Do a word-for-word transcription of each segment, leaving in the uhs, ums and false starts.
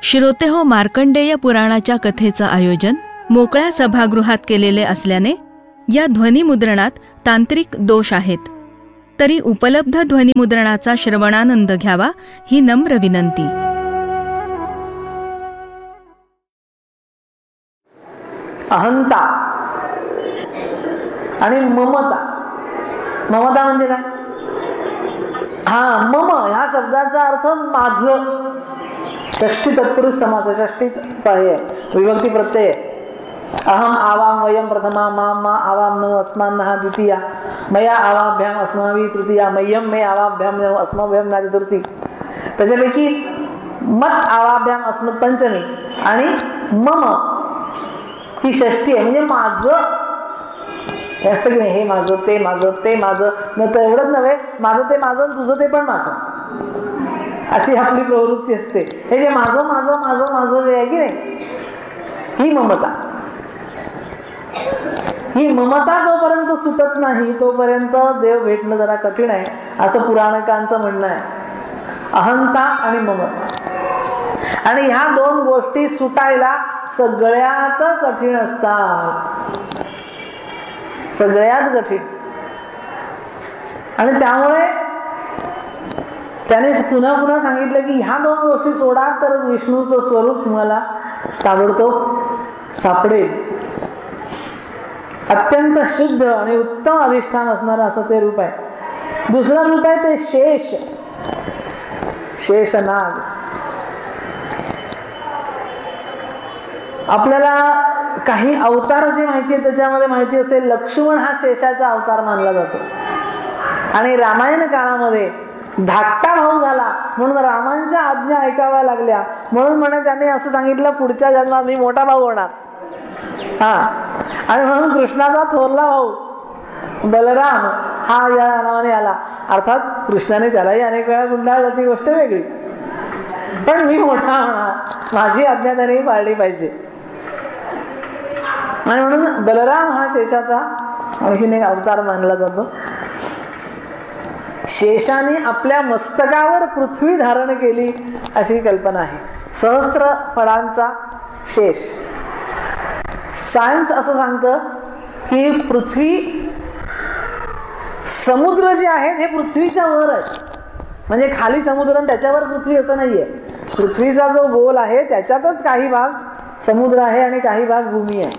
श्रोते हो, मार्कंडेय पुराणाच्या कथेचं आयोजन मोकळ्या सभागृहात केलेले असल्याने या ध्वनिमुद्रणात तांत्रिक दोष आहेत. तरी उपलब्ध ध्वनिमुद्रणाचा श्रवणानंद घ्यावा ही नम्र विनंती. अहंता आणि ममता. ममता म्हणजे काय? हा, मम ह्या शब्दाचा अर्थ माझं. षष्ठी तत्पुरुष समास, षष्ठीचा आहे, विभक्ती प्रत्यय. अहम आवाम वयम प्रथमा, माम मा आवाम नव अस्मान हा द्वितीया, मया आवाभ्याम अस्मावी तृतीया, मय्यम मे आवाभ्याम नव अस्माभ्याम ना चतुर्थी. त्याच्यापैकी मत आवाभ्याम अस्मत पंचमी आणि मम ही षष्ठी आहे, म्हणजे माझं असतं की नाही. हे माझं, ते माझं, ते माझं, न तर एवढंच नव्हे, माझं ते माझं, तुझं ते पण माझं, अशी आपली प्रवृत्ती असते. हे जे माझं माझं माझं माझं जे आहे की नाही, ही ममता. ही ममता जोपर्यंत सुटत नाही तोपर्यंत देव भेटणं जरा कठीण आहे, असं पुराणकांचं म्हणणं आहे. अहंता आणि ममता, आणि ह्या दोन गोष्टी सुटायला सगळ्यात कठीण असतात, सगळ्यात कठीण. आणि त्यामुळे त्याने पुन्हा पुन्हा सांगितलं की ह्या दोन गोष्टी सोडा तर विष्णूचं स्वरूप तुम्हाला ताबडतोब सापडेल. अत्यंत शुद्ध आणि उत्तम अधिष्ठान असणारं असं ते रूप आहे. दुसरं रूप आहे ते शेष, शेषनाग. आपल्याला काही अवतार जे माहिती आहे त्याच्यामध्ये माहिती असेल, लक्ष्मण हा शेषाचा अवतार मानला जातो. आणि रामायण काळामध्ये धाकटा भाऊ झाला म्हणून रामांच्या आज्ञा ऐकाव्या लागल्या, म्हणून म्हणे त्याने असं सांगितलं पुढच्या जन्मात मी मोठा भाऊ होणार. हा, आणि म्हणून कृष्णाचा थोरला भाऊ बलराम हा या नावाने आला. अर्थात कृष्णाने त्यालाही अनेक वेळा गुंडाळलं, ती गोष्ट वेगळी, पण मी मोठा होणार, माझी आज्ञा त्याने पाळली पाहिजे. आणि म्हणून बलराम हा शेषाचा आणखीन एक अवतार मानला जातो. शेषाने आपल्या मस्तकावर पृथ्वी धारण केली अशी कल्पना आहे. सहस्त्र फळांचा शेष. सायन्स असं सांगतं की पृथ्वी, समुद्र जे आहेत हे पृथ्वीच्या वर आहेत, म्हणजे खाली समुद्र आणि त्याच्यावर पृथ्वी असं नाहीये. पृथ्वीचा जो गोल आहे त्याच्यातच काही भाग समुद्र आहे आणि काही भाग भूमी आहे.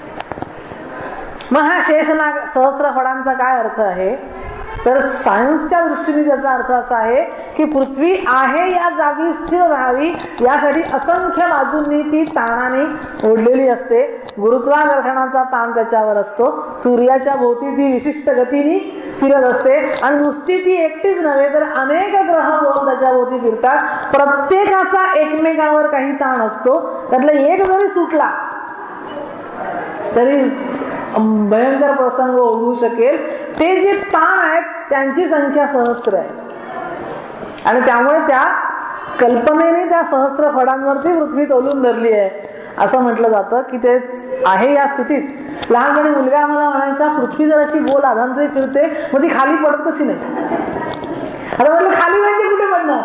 मग हा शेषनाग सहस्त्र फळांचा काय अर्थ आहे तर सायन्सच्या दृष्टीने त्याचा अर्थ असा आहे की पृथ्वी आहे या जागी स्थिर राहावी यासाठी असंख्य बाजूंनी ती ताणाने ओढलेली असते. गुरुत्वाकर्षणाचा ताण त्याच्यावर असतो. सूर्याच्या भोवती ती विशिष्ट गतीने फिरत असते आणि नुसती ती एकटीच नव्हे तर अनेक ग्रह गोल त्याच्या भोवती फिरतात. प्रत्येकाचा एकमेकावर काही ताण असतो. त्यातला एक जरी सुटला तरी भयंकर प्रसंग ओढवू शकेल. ते जे ताण आहेत त्यांची संख्या सहस्त्र आहे. आणि त्यामुळे त्या कल्पनेने त्या सहस्त्र फळांवरती पृथ्वी तोलून धरली आहे असं म्हटलं जातं की ते आहे या स्थितीत. लहानपणी मुलगा मला म्हणायचा पृथ्वी जर अशी गोल आधांतरी फिरते मग ती खाली पडत कशी नाही. आता म्हटलं खाली म्हणजे कुठे पडणार,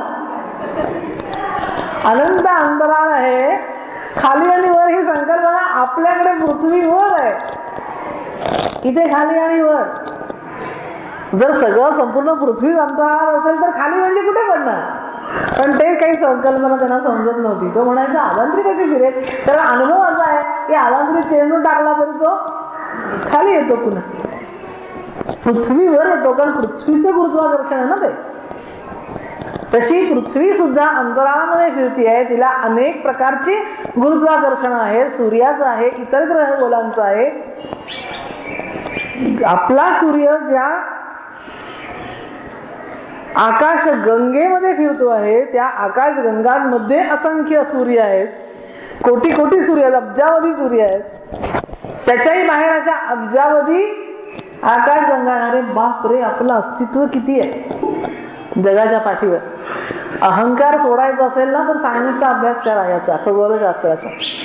अनंत अंतराळ आहे. खाली आणि वर ही संकल्पना आपल्याकडे पृथ्वी वर आहे, इथे खाली आणि वर. जर सगळं संपूर्ण पृथ्वी अंतराळात असेल तर खाली म्हणजे कुठे पडणार. पण ते काही संकल्पना त्यांना समजत नव्हती. तो म्हणायचा आदांतरी कशी फिरेल. त्याला अनुभव असा आहे की आदांतरी चेंडू टाकला तरी तो खाली येतो, पुन्हा पृथ्वीवर येतो, कारण पृथ्वीचं गुरुत्वाकर्षण आहे ना ते. तशी पृथ्वी सुद्धा अंतराळामध्ये फिरती आहे. तिला अनेक प्रकारची गुरुत्वाकर्षण आहे. सूर्याचं आहे, इतर ग्रह गोलांचं आहे. आपला सूर्य ज्या आकाश गंगेमध्ये फिरतो आहे त्या आकाश गंगांमध्ये असंख्य सूर्य आहेत. कोटी कोटी सूर्य आहेत, अब्जावधी सूर्य आहेत. त्याच्याही बाहेर अशा अब्जावधी आकाश गंगा. अरे बाप रे, आपलं अस्तित्व किती आहे जगाच्या पाठीवर. अहंकार सोडायचा असेल ना तर सायन्सचा अभ्यास करा, याचा खगोलशास्त्राचा.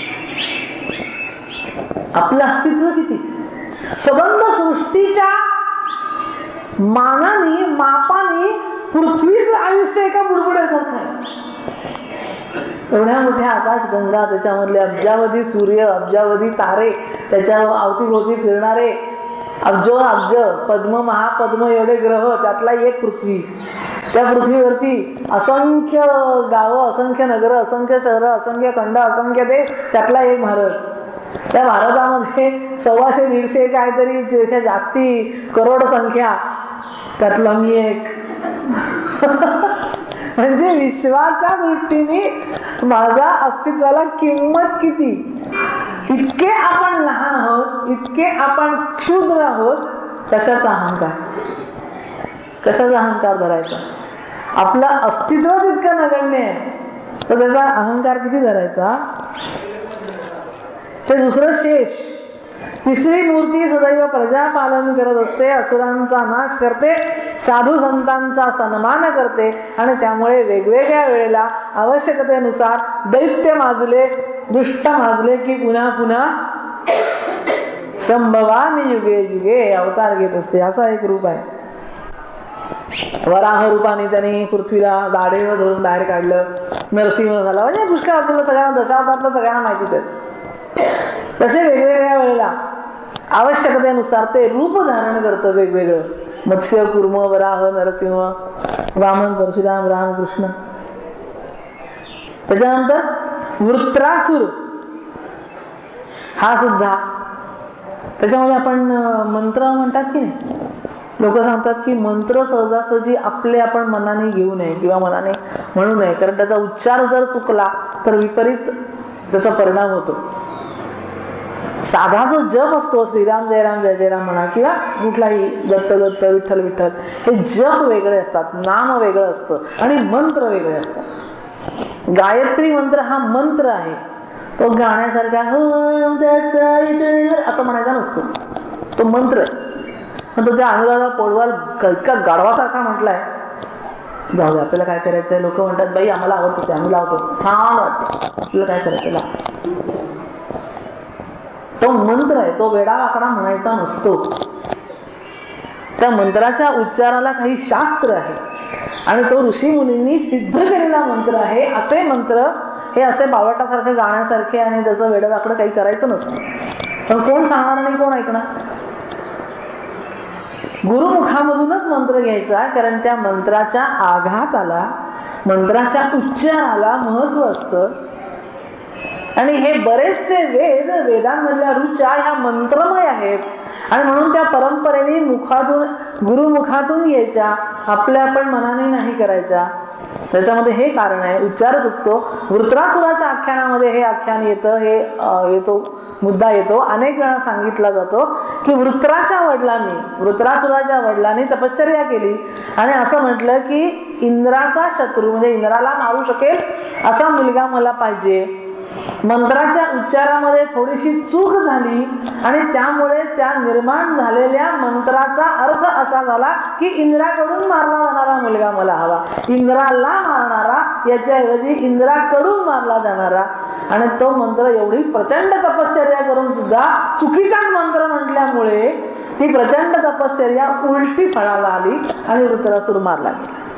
आपलं अस्तित्व किती. सबंध सृष्टीच्या मानाने मापाने पृथ्वीचं आयुष्य एका बुडबुड्यासारखं आहे. एवढ्या मोठ्या आकाशगंगा, त्याच्यामधले अब्जावधी सूर्य, अब्जावधी तारे, त्याच्या अवतीभोवती फिरणारे अब्ज अब्ज पद्म महापद्म एवढे ग्रह, त्यातला एक पृथ्वी. त्या पृथ्वीवरती असंख्य गावं, असंख्य नगर, असंख्य शहरं, असंख्य खंड, असंख्य देश, त्यातला एक भारत. त्या भारतामध्ये सव्वाशे दीडशे काहीतरी जास्ती करोड संख्या, त्यातला मी एक. म्हणजे विश्वाच्या दृष्टीने माझा अस्तित्वाला किंमत किती. इतके आपण लहान आहोत, इतके आपण क्षुद्र आहोत. कशाचा अहंकार, कशाचा अहंकार धरायचा. आपलं अस्तित्वच इतकं नगण्य आहे, तर त्याचा अहंकार किती धरायचा. ते दुसरं शेष. तिसरी मूर्ती सदैव प्रजापालन करत असते, असुरांचा नाश करते, साधू संतांचा सन्मान करते, आणि त्यामुळे वेगवेगळ्या वेळेला आवश्यकतेनुसार दैत्य माजले, दुष्ट माजले की पुन्हा पुन्हा संभवामी युगे युगे अवतार घेत असते. असा एक रूप आहे. वराह रूपाने त्यांनी पृथ्वीला दाढेवर धरून बाहेर काढलं, नरसिंह झाला. म्हणजे पुष्कळ आपल्याला सगळ्यांना दशावतारातलं सगळ्यांना माहितीच आहे. तसे वेगवेगळ्या वेळेला आवश्यकतेनुसार ते रूप धारण करतं वेगवेगळं. मत्स्य, कुर्म, वराह, नरसिंह, वामन, परशुराम, रामकृष्ण. त्याच्यानंतर वृत्रासुर हा सुद्धा. त्याच्यामध्ये आपण मंत्र म्हणतात की नाही, लोक सांगतात की मंत्र सहजासहजी आपले आपण मनाने घेऊ नये किंवा मनाने म्हणू नये, कारण त्याचा उच्चार जर चुकला तर विपरीत त्याचा परिणाम होतो. साधा जो जप असतो, श्रीराम जय राम जय जय राम म्हणा किंवा कुठलाही दत्त दत्त विठ्ठल विठ्ठल, हे जप वेगळे असतात, नाम वेगळं असतं आणि मंत्र वेगळे असतात. गायत्री मंत्र हा मंत्र आहे, तो गाण्यासारखा आता म्हणायचा नसतो, तो मंत्र आहे. पण तो त्या अनुराधा पौडवाल इतका गाढवासारखा म्हटलाय. जाऊ दे, आपल्याला काय करायचंय. लोक म्हणतात बाई आम्हाला आवडतं ते आम्ही लावतो, छान वाटतं, आपल्याला काय करायचं लाव. तो मंत्र आहे, तो वेडावाकडा म्हणायचा नसतो. त्या मंत्राच्या उच्चाराला काही शास्त्र आहे आणि तो ऋषी मुनींनी सिद्ध केलेला मंत्र आहे. असे मंत्र हे असे बावटासारखे गाण्यासारखे आणि त्याचं वेडवाकडं काही करायचं नसतं. पण कोण सांगणार आणि कोण ऐकणार. गुरुमुखामधूनच मंत्र घ्यायचा, कारण त्या मंत्राच्या आघाताला, मंत्राच्या उच्चाराला महत्व असतं. आणि हे बरेचसे वेद, वेदांमधल्या ऋचा ह्या मंत्रमय आहेत आणि म्हणून त्या परंपरेने मुखातून, गुरुमुखातून यायच्या, आपल्या आपण मनाने नाही करायच्या. त्याच्यामध्ये हे कारण आहे, उच्चार चुकतो. वृत्रासुराच्या आख्यानामध्ये हे आख्यान येतं, हे येतो मुद्दा येतो. अनेक वेळा सांगितला जातो की वृत्राच्या वडिलांनी, वृत्रासुराच्या वडिलांनी तपश्चर्या केली आणि असं म्हटलं की इंद्राचा शत्रू म्हणजे इंद्राला मारू शकेल असा मुलगा मला पाहिजे. मंत्राच्या उच्चारामध्ये थोडीशी चूक झाली आणि त्यामुळे त्या निर्माण झालेल्या मंत्राचा अर्थ असा झाला की इंद्राकडून मारला जाणारा मुलगा मला हवा, इंद्राला मारणारा याच्याऐवजी इंद्राकडून मारला जाणारा. आणि तो मंत्र एवढी प्रचंड तपश्चर्या करून सुद्धा चुकीचाच मंत्र म्हटल्यामुळे ती प्रचंड तपश्चर्या उलटी फळाला आली आणि वृत्रासुर मारला.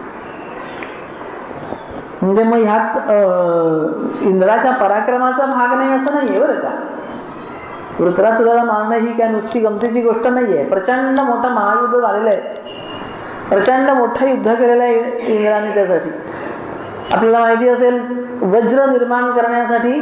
म्हणजे मग ह्यात इंद्राच्या पराक्रमाचा भाग नाही असं नाहीये बरं का. वृत्रासुराला मारणं ही काय नुसती गमतीची गोष्ट नाहीये. प्रचंड मोठं महायुद्ध झालेलं आहे, प्रचंड मोठं युद्ध केलेलं आहे इंद्राने. त्यासाठी आपल्याला माहिती असेल, वज्र निर्माण करण्यासाठी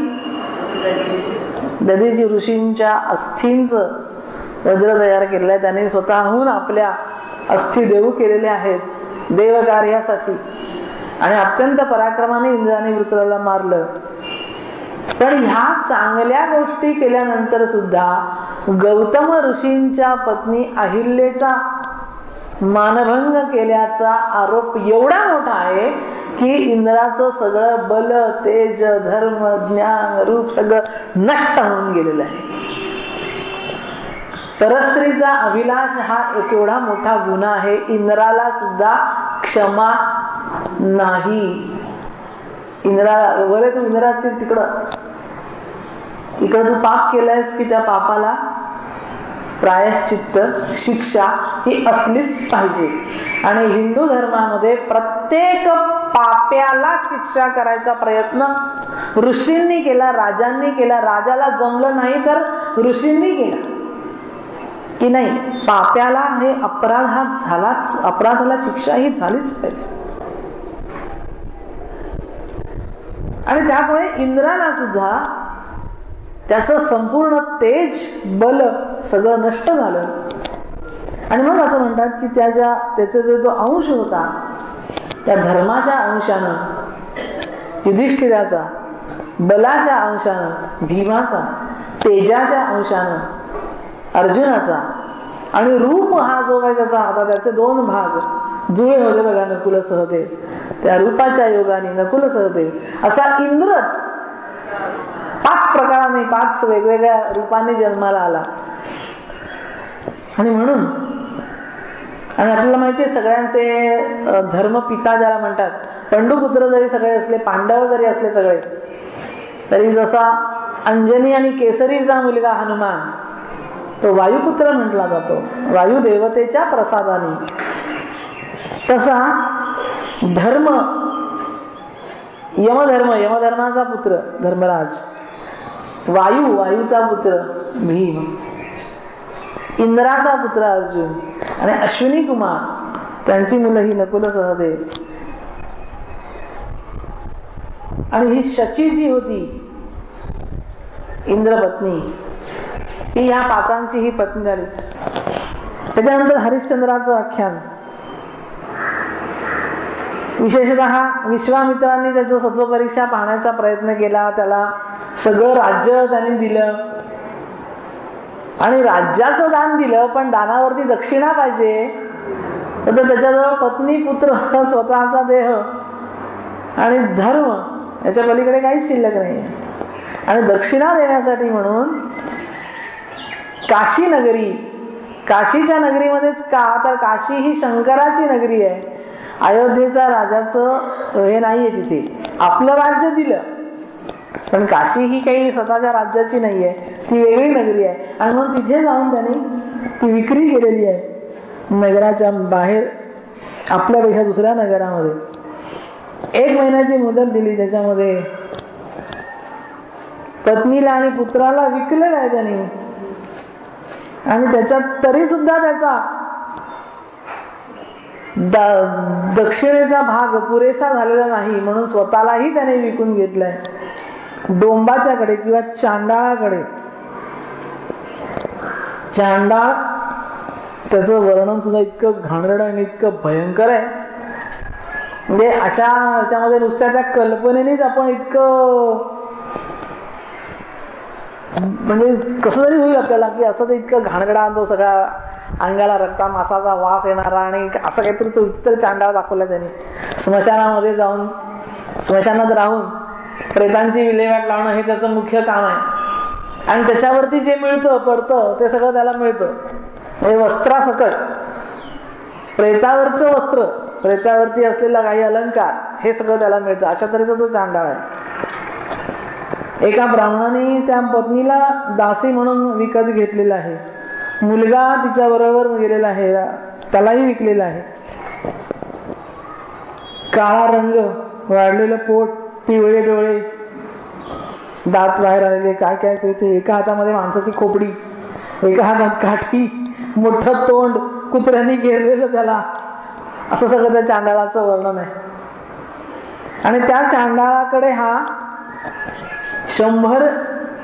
दधीची ऋषींच्या अस्थींचं वज्र तयार केलेलं आहे. त्याने स्वतःहून आपल्या अस्थी देऊ केलेल्या आहेत देवकार्यासाठी आणि अत्यंत पराक्रमाने इंद्राने वृत्राला मारलं. पण ह्या चांगल्या गोष्टी केल्यानंतर सुद्धा गौतम ऋषींच्या पत्नी अहिल्याचा मानभंग केल्याचा आरोप एवढा मोठा आहे की इंद्राचं सगळं बल, तेज, धर्म, ज्ञान, रूप सगळं नष्ट होऊन गेलेलं आहे. परस्त्रीचा अभिलाष हा एक एवढा मोठा गुन्हा आहे, इंद्राला सुद्धा क्षमा नाही. इंद्रा बरे तू इंद्राची तिकडं इकडं तू पाप केलायस की त्या पापाला प्रायश्चित्त शिक्षा ही असलीच पाहिजे. आणि हिंदू धर्मामध्ये प्रत्येक पाप्याला शिक्षा करायचा प्रयत्न ऋषींनी केला, राजांनी केला. राजाला जमलं नाही तर ऋषींनी केला की नाही, पाप्याला हे अपराध हा झालाच, अपराधाला शिक्षा ही झालीच पाहिजे. आणि त्यामुळे इंद्राला सुद्धा त्याचं संपूर्ण तेज बल सगळं नष्ट झालं. आणि मग असं म्हणतात की त्याच्या त्याचा जो जो अंश होता त्या धर्माच्या अंशानं, युधिष्ठिराचा, बलाच्या अंशानं भीमाचा, तेजाच्या अंशानं अर्जुनाचा, आणि रूप हा जो काही त्याचा होता त्याचे दोन भाग जुळे होते बघा, नकुल सहदेव. त्या रूपाच्या योगाने नकुल सहदेव असा इंद्रच पाच प्रकाराने पाच वेगवेगळ्या रूपाने जन्माला आला. आणि म्हणून आणि आपल्याला माहिती आहे सगळ्यांचे धर्मपिता ज्याला म्हणतात, पंडुपुत्र जरी सगळे असले, पांडव जरी असले सगळे, तरी जसा अंजनी आणि केसरीचा मुलगा हनुमान तो वायुपुत्र म्हटला जातो, वायुदेवतेच्या प्रसादाने, तसा धर्म यमधर्म यमधर्माचा पुत्र धर्मराज, वायू वायूचा पुत्र भीम, इंद्राचा पुत्र अर्जुन, आणि अश्विनी कुमार त्यांची मुलं ही नकुल सहदेव. आणि ही शची जी होती इंद्रपत्नी, ही ह्या पाचांची ही पत्नी झाली. त्याच्यानंतर हरिश्चंद्राचं आख्यान, विशेषतः विश्वामित्रांनी त्याचं सत्वपरीक्षा पाहण्याचा प्रयत्न केला, त्याला सगळं राज्य त्यांनी दिलं आणि राज्याचं दान दिलं, पण दानावरती दक्षिणा पाहिजे. तर त्याच्याजवळ पत्नी, पुत्र, स्वतःचा देह आणि धर्म याच्या पलीकडे काहीच शिल्लक नाही. आणि दक्षिणा देण्यासाठी म्हणून काशी नगरी, काशीच्या नगरीमध्येच का, तर काशी ही शंकराची नगरी आहे. अयोध्येचा राजाचं हे नाहीये, तिथे आपलं राज्य दिलं, पण काशी ही काही स्वतःच्या राज्याची नाहीये, ती वेगळी नगरी आहे. आणि म्हणून तिथे जाऊन त्यांनी ती विक्री केलेली आहे नगराच्या बाहेर, आपल्यापेक्षा दुसऱ्या नगरामध्ये. एक महिन्याची मुदत दिली, त्याच्यामध्ये पत्नीला आणि पुत्राला विकलेलं आहे त्यांनी. आणि त्याच्यात तरी सुद्धा त्याचा दक्षिणेचा भाग पुरेसा झालेला नाही, म्हणून स्वतःलाही त्याने विकून घेतलाय डोंबाच्याकडे किंवा चांडाळाकडे. चांडाळ त्याचं वर्णन सुद्धा इतकं घाणेरडं आणि इतकं भयंकर आहे, म्हणजे अशा ह्याच्यामध्ये नुसत्या त्या कल्पनेनेच आपण इतकं, म्हणजे कसं तरी होईल आपल्याला की असं ते इतकं घाणगडा, तो सगळा अंगाला रक्ता मासाचा वास येणारा, आणि असं काहीतरी तो इतर चांडाळ दाखवला त्यांनी. स्मशानामध्ये जाऊन स्मशानात राहून प्रेतांची विल्हेवाट लावणं हे त्याचं मुख्य काम आहे. आणि त्याच्यावरती जे मिळतं पडतं ते सगळं त्याला मिळतं, म्हणजे वस्त्रासकट प्रेतावरचं वस्त्र, प्रेतावरती असलेला काही अलंकार, हे सगळं त्याला मिळतं. अशा तऱ्हेचा तो चांडाळ आहे. एका ब्राह्मणाने त्या पत्नीला दासी म्हणून विकत घेतलेला आहे, मुलगा तिच्या बरोबर गेलेला आहे, त्यालाही विकलेला आहे. काळा रंग, वाढलेलं पोट, पिवळे डोळे, दात बाहेर आलेले, काय काय ते, एका हातामध्ये माणसाची खोपडी, एका हातात काठी, मोठं तोंड, कुत्र्यांनी घेरलेलं त्याला, असं सगळं त्या चांडाळाचं वर्णन आहे. आणि त्या चांडाळाकडे हा शंभर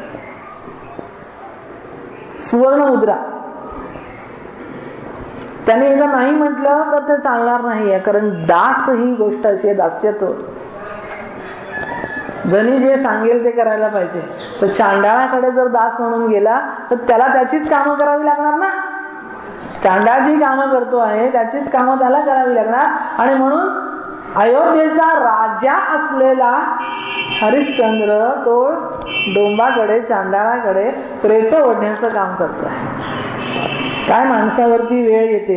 सुवर्ण मुद्रा, त्याने एकदा नाही म्हटलं तर ते चालणार नाही, कारण दास ही गोष्ट अशी आहे, दास्यत्व. जणी जे सांगेल ते करायला पाहिजे. तर चांडाळाकडे जर दास म्हणून गेला तर त्याला त्याचीच कामं करावी लागणार ना, चांडाळ जी कामं करतो आहे त्याचीच कामं त्याला करावी लागणार. आणि म्हणून अयोध्येचा राजा असलेला हरिश्चंद्र तो डोंबाकडे, चांडाळाकडे प्रेत ओढण्याचं काम करतो आहे. काय माणसावरती वेळ येते.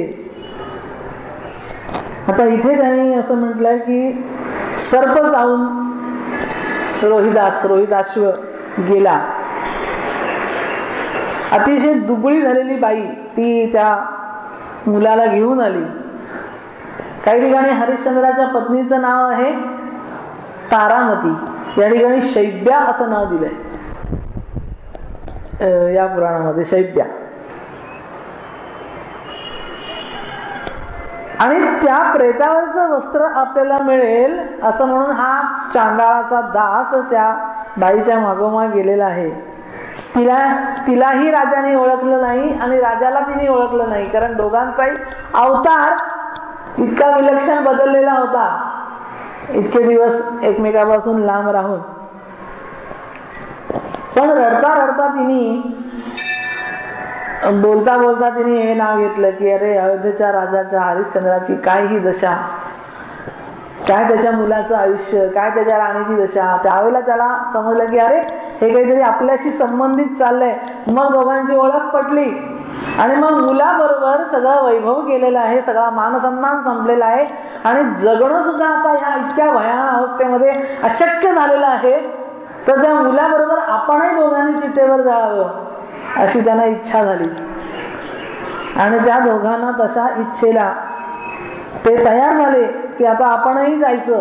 आता इथे त्यांनी असं म्हटलंय की सर्प जाऊन रोहिदास रोहिदाश्व गेला, अतिशय दुबळी झालेली बाई ती त्या मुलाला घेऊन आली. काही ठिकाणी हरिश्चंद्राच्या पत्नीचं नाव आहे तारामती, या ठिकाणी शैब्या असं नाव दिलंय या पुराणामध्ये, शैब्या. आणि त्या प्रेतावरचं वस्त्र आपल्याला मिळेल असं म्हणून हा चांडाळाचा दास त्या बाईच्या मागोमाग गेलेला आहे. तिला तिलाही राजाने ओळखलं नाही आणि राजाला तिने ओळखलं नाही, कारण दोघांचाही अवतार इतका विलक्षण बदललेला होता इतके दिवस एकमेकापासून लांब राहून. पण रडता रडता तिने, बोलता बोलता तिने हे नाव घेतलं की अरे अयोध्येच्या राजाच्या हरिश्चंद्राची काय ही दशा, काय त्याच्या मुलाचं आयुष्य, काय त्याच्या राणीची दशा. त्यावेळेला त्याला समजलं की अरे हे काहीतरी आपल्याशी संबंधित चाललंय. मग दोघांची ओळख पटली आणि मग मुलाबरोबर सगळं वैभव केलेलं आहे, सगळा मानसन्मान संपलेला आहे आणि जगणं सुद्धा आता ह्या इतक्या भयान अवस्थेमध्ये अशक्य झालेलं आहे. तर त्या मुलाबरोबर आपणही दोघांनी चितेवर जाळावं अशी त्यांना इच्छा झाली आणि त्या दोघांना तशा इच्छेला ते तयार झाले की आता आपणही जायचं.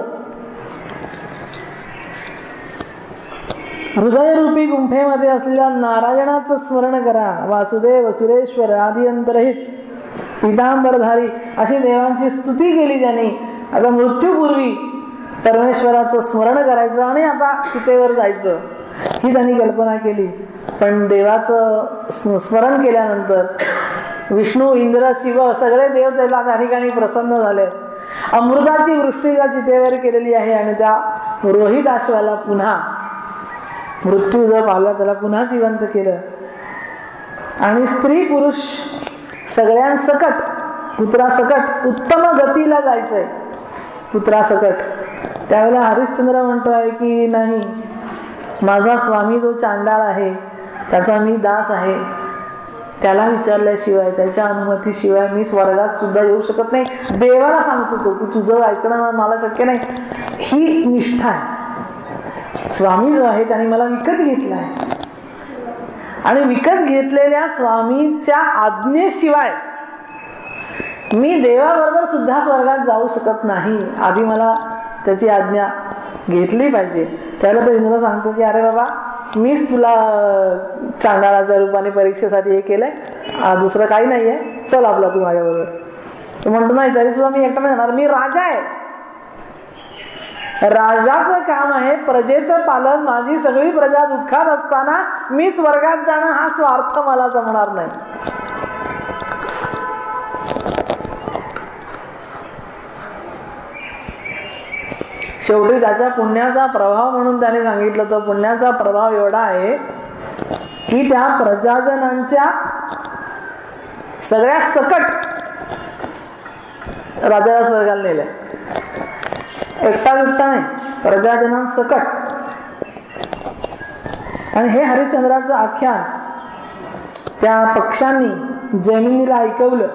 हृदयरूपी गुंफेमध्ये असलेल्या नारायणाचं स्मरण करा. वासुदेव सुरेश्वर आदी अंतरहित पितांबरधारी अशी देवांची स्तुती केली त्यांनी. आता मृत्यूपूर्वी परमेश्वराचं स्मरण करायचं आणि आता चितेवर जायचं ही त्यांनी कल्पना केली. पण देवाचं स्मरण केल्यानंतर विष्णू, इंद्र, शिव सगळे देव त्याला त्या ठिकाणी प्रसन्न झाले. अमृताची वृष्टी त्या चितेवर केलेली आहे आणि त्या रोहिताश्वाला पुन्हा मृत्यू जर पावला त्याला पुन्हा जिवंत केलं. आणि स्त्री पुरुष सगळ्यांसकट पुत्रासकट उत्तम गतीला जायचंय पुत्रासकट. त्यावेळेला हरिश्चंद्र म्हणतोय की नाही, माझा स्वामी जो चांडाळ आहे त्याचा मी दास आहे, त्याला विचारल्याशिवाय त्याच्या अनुमतीशिवाय मी स्वर्गात सुद्धा येऊ शकत नाही. देवाला सांगतो तो की तुझं ऐकणं मला शक्य नाही. ही निष्ठा आहे. स्वामी जो आहे त्याने मला विकत घेतला आहे आणि विकत घेतलेल्या स्वामीच्या आज्ञेशिवाय मी देवाबरोबर सुद्धा स्वर्गात जाऊ शकत नाही. आधी मला त्याची आज्ञा घेतली पाहिजे. त्याला तर इंद्र सांगतो की अरे बाबा, मीच तुला चांडाळाच्या रूपाने परीक्षेसाठी हे केलंय, दुसरं काही नाहीये, चल आपला तू माझ्याबरोबर. तो म्हणतो नाही, तरी सुद्धा मी एकटा नाही जाणार, मी राजा आहे. राजाचं काम आहे प्रजेचं पालन. माझी सगळी प्रजा दुःखात असताना मी स्वर्गात जाणं हा स्वार्थ मला जमणार नाही. शेवटी त्याच्या पुण्याचा प्रभाव म्हणून त्याने सांगितलं. तो पुण्याचा प्रभाव एवढा आहे की त्या प्रजाजनांच्या सगळ्या सकट राजाला स्वर्गाला नेलंय. एकटा एकटा नाही, प्रजाजनांसकट. आणि हे हरिश्चंद्राचं आख्यान त्या पक्षांनी जैमिनीला ऐकवलं.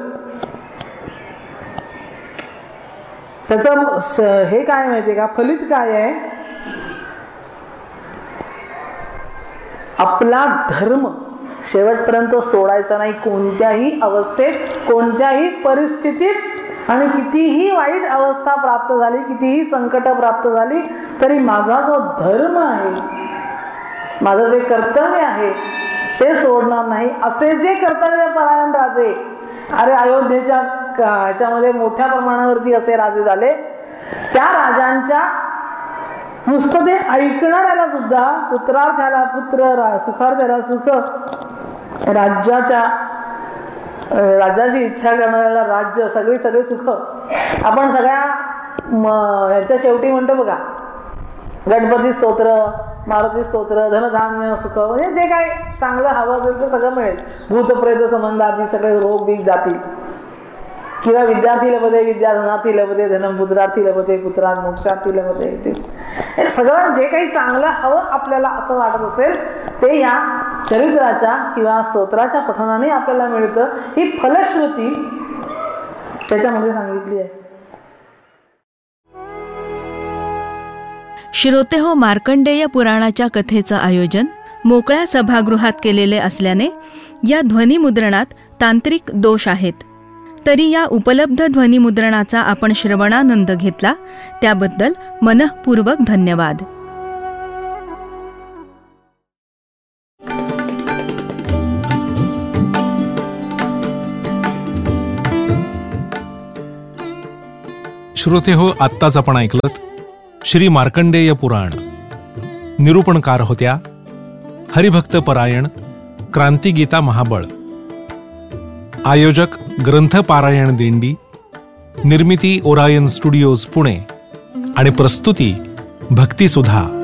त्याचं हे काय माहितीये का, फलित काय आहे, आपला धर्म शेवटपर्यंत सोडायचा नाही. कोणत्याही अवस्थेत, कोणत्याही परिस्थितीत आणि कितीही वाईट अवस्था प्राप्त झाली, कितीही संकट प्राप्त झाली तरी माझा जो धर्म आहे, माझं जे कर्तव्य आहे ते सोडणार नाही. असे जे कर्तव्यपरायण राजे, अरे अयोध्येच्या ह्याच्यामध्ये मोठ्या प्रमाणावरती असे राजे झाले, त्या राजांच्या नुसतं ते ऐकणाऱ्याला सुद्धा पुत्रार्थ्याला पुत्र, सुखार्थ्याला सुख, राज्याच्या राज्याची इच्छा करणाऱ्याला राज्य, सगळी सगळी सुख. आपण सगळ्या ह्याच्या शेवटी म्हणतो बघा, गणपती स्तोत्र, मारुती स्तोत्र, धनधान्य सुख, म्हणजे जे काय चांगलं हवं असेल ते सगळं मिळेल. भूतप्रेत संबंध आधी सगळे रोग बीग जातील. किंवा विद्यार्थी लभते विद्या, धनार्थी लभते धनम, पुत्रार्थी लभते पुत्रात, मोक्षार्थी लभते. हे सगळं जे काही चांगलं हवं आपल्याला असं वाटत असेल ते या चरित्राच्या किंवा स्तोत्राच्या पठणाने आपल्याला मिळतं. ही फलश्रुती त्याच्यामध्ये सांगितली आहे. श्रोते हो, मार्कंडेय पुराणाच्या कथेचं आयोजन मोकळ्या सभागृहात केलेले असल्याने या ध्वनिमुद्रणात तांत्रिक दोष आहेत. तरी या उपलब्ध ध्वनिमुद्रणाचा आपण श्रवणानंद घेतला त्याबद्दल मनःपूर्वक धन्यवाद. श्रोते हो, आत्ताच आपण ऐकलत श्री मार्कंडेय पुराण. निरूपणकार होत्या हरिभक्त परायण क्रांतिगीता महाबळ. आयोजक ग्रंथ पारायण दिंडी. निर्मिती ओरायन स्टुडिओज पुणे आणि प्रस्तुती भक्तिसुधा.